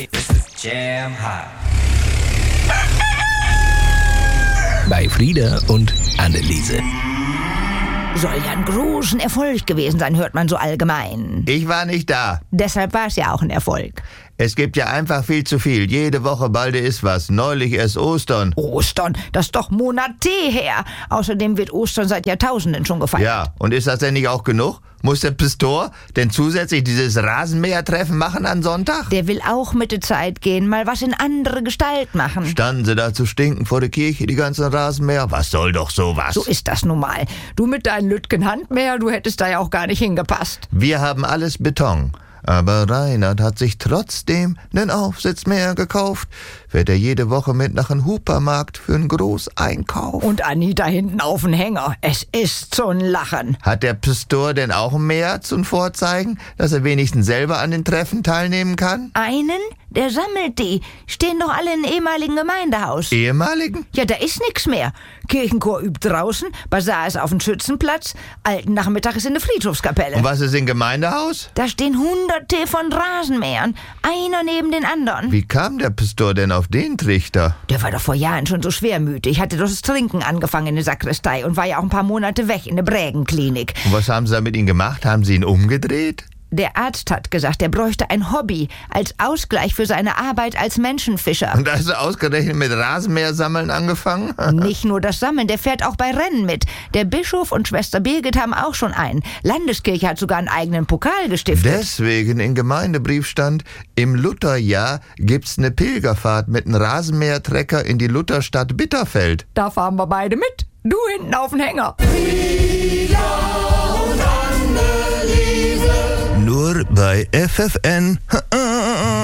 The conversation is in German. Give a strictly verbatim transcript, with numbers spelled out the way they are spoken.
Es ist Jam High. Bei Frieda und Anneliese. Soll ja ein großen Erfolg gewesen sein, hört man so allgemein. Ich war nicht da. Deshalb war es ja auch ein Erfolg. Es gibt ja einfach viel zu viel. Jede Woche balde ist was. Neulich erst Ostern. Ostern, das ist doch Monate her. Außerdem wird Ostern seit Jahrtausenden schon gefeiert. Ja, und ist das denn nicht auch genug? Muss der Pastor denn zusätzlich dieses Rasenmähertreffen machen an Sonntag? Der will auch mit der Zeit gehen, mal was in andere Gestalt machen. Standen sie da zu stinken vor der Kirche, die ganzen Rasenmäher? Was soll doch sowas? So ist das nun mal. Du mit deinen Lütgen Handmäher, du hättest da ja auch gar nicht hingepasst. Wir haben alles Beton. Aber Reinhard hat sich trotzdem nen Aufsitzmäher gekauft. Fährt er jede Woche mit nach einem Hupermarkt für einen Großeinkauf. Und Anita hinten auf den Hänger. Es ist zum Lachen. Hat der Pastor denn auch ein Mäher zum Vorzeigen, dass er wenigstens selber an den Treffen teilnehmen kann? Einen? Der sammelt die. Stehen doch alle im ehemaligen Gemeindehaus. Ehemaligen? Ja, da ist nix mehr. Kirchenchor übt draußen, Basar ist auf dem Schützenplatz, alten Nachmittag ist in der Friedhofskapelle. Und was ist im Gemeindehaus? Da stehen hunderte von Rasenmähern, einer neben den anderen. Wie kam der Pastor denn auf den Trichter? Der war doch vor Jahren schon so schwermütig, hatte doch das Trinken angefangen in der Sakristei und war ja auch ein paar Monate weg in der Brägenklinik. Und was haben sie da mit ihm gemacht? Haben sie ihn umgedreht? Der Arzt hat gesagt, er bräuchte ein Hobby als Ausgleich für seine Arbeit als Menschenfischer. Und da ist er ausgerechnet mit Rasenmähersammeln angefangen? Nicht nur das Sammeln, der fährt auch bei Rennen mit. Der Bischof und Schwester Birgit haben auch schon einen. Landeskirche hat sogar einen eigenen Pokal gestiftet. Deswegen im Gemeindebrief stand, im Lutherjahr gibt's eine Pilgerfahrt mit einem Rasenmähertrecker in die Lutherstadt Bitterfeld. Da fahren wir beide mit. Du hinten auf den Hänger. Nur bei F F N.